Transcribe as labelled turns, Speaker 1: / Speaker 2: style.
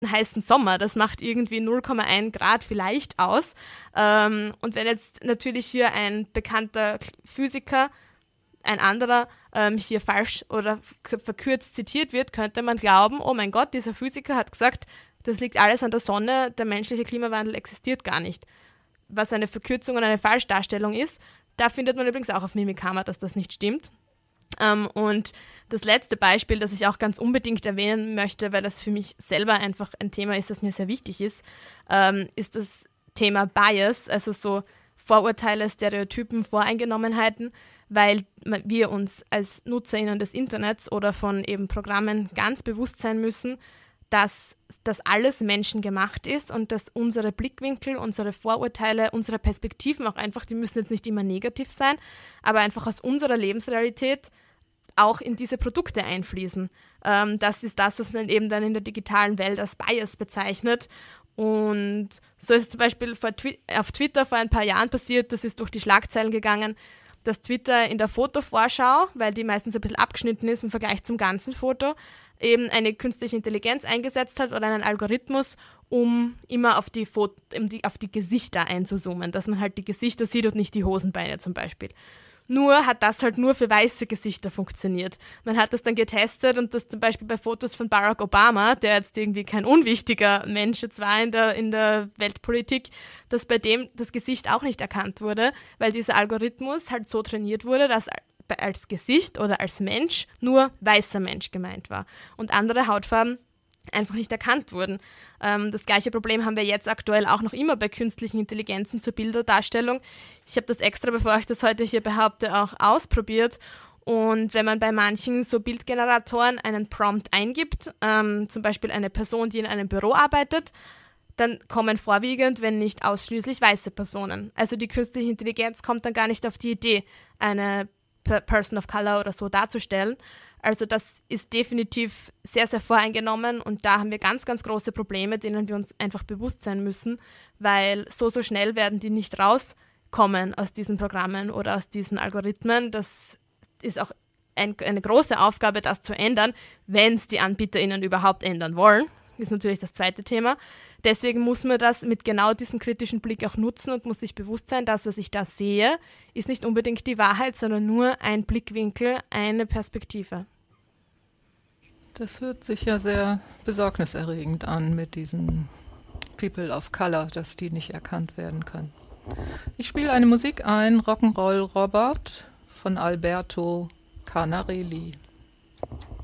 Speaker 1: heißen Sommer. Das macht irgendwie 0,1 Grad vielleicht aus. Und wenn jetzt natürlich hier ein bekannter Physiker, ein anderer, hier falsch oder verkürzt zitiert wird, könnte man glauben, oh mein Gott, dieser Physiker hat gesagt, das liegt alles an der Sonne, der menschliche Klimawandel existiert gar nicht. Was eine Verkürzung und eine Falschdarstellung ist. Da findet man übrigens auch auf Mimikama, dass das nicht stimmt. Und das letzte Beispiel, das ich auch ganz unbedingt erwähnen möchte, weil das für mich selber einfach ein Thema ist, das mir sehr wichtig ist das Thema Bias, also so Vorurteile, Stereotypen, Voreingenommenheiten, weil wir uns als NutzerInnen des Internets oder von eben Programmen ganz bewusst sein müssen, dass das alles menschengemacht ist und dass unsere Blickwinkel, unsere Vorurteile, unsere Perspektiven auch einfach, die müssen jetzt nicht immer negativ sein, aber einfach aus unserer Lebensrealität auch in diese Produkte einfließen. Das ist das, was man eben dann in der digitalen Welt als Bias bezeichnet. Und so ist es zum Beispiel auf Twitter vor ein paar Jahren passiert, das ist durch die Schlagzeilen gegangen, dass Twitter in der Fotovorschau, weil die meistens ein bisschen abgeschnitten ist im Vergleich zum ganzen Foto, eben eine künstliche Intelligenz eingesetzt hat oder einen Algorithmus, um immer auf die Gesichter einzuzoomen, dass man halt die Gesichter sieht und nicht die Hosenbeine zum Beispiel. Nur hat das halt nur für weiße Gesichter funktioniert. Man hat das dann getestet und das zum Beispiel bei Fotos von Barack Obama, der jetzt irgendwie kein unwichtiger Mensch jetzt war in der Weltpolitik, dass bei dem das Gesicht auch nicht erkannt wurde, weil dieser Algorithmus halt so trainiert wurde, dass als Gesicht oder als Mensch nur weißer Mensch gemeint war und andere Hautfarben einfach nicht erkannt wurden. Das gleiche Problem haben wir jetzt aktuell auch noch immer bei künstlichen Intelligenzen zur Bilderdarstellung. Ich habe das extra, bevor ich das heute hier behaupte, auch ausprobiert. Und wenn man bei manchen so Bildgeneratoren einen Prompt eingibt, zum Beispiel eine Person, die in einem Büro arbeitet, dann kommen vorwiegend, wenn nicht ausschließlich, weiße Personen. Also die künstliche Intelligenz kommt dann gar nicht auf die Idee, eine Person of Color oder so darzustellen. Also das ist definitiv sehr, sehr voreingenommen und da haben wir ganz, ganz große Probleme, denen wir uns einfach bewusst sein müssen, weil so schnell werden die nicht rauskommen aus diesen Programmen oder aus diesen Algorithmen. Das ist auch eine große Aufgabe, das zu ändern, wenn es die AnbieterInnen überhaupt ändern wollen. Ist natürlich das zweite Thema. Deswegen muss man das mit genau diesem kritischen Blick auch nutzen und muss sich bewusst sein, das, was ich da sehe, ist nicht unbedingt die Wahrheit, sondern nur ein Blickwinkel, eine Perspektive.
Speaker 2: Das hört sich ja sehr besorgniserregend an mit diesen People of Color, dass die nicht erkannt werden können. Ich spiele eine Musik ein, Rock'n'Roll Robot von Alberto Canarelli.